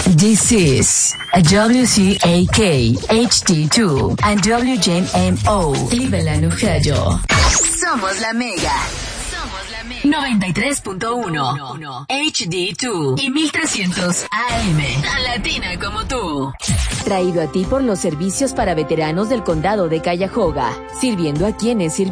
This is WCAK HD2 and WJMO Cleveland, Ohio. Somos la Mega. 93.1 HD2 y 1300 AM. Tan latina como tú. Traído a ti por los servicios para veteranos del condado de Cuyahoga, sirviendo a quienes sirven.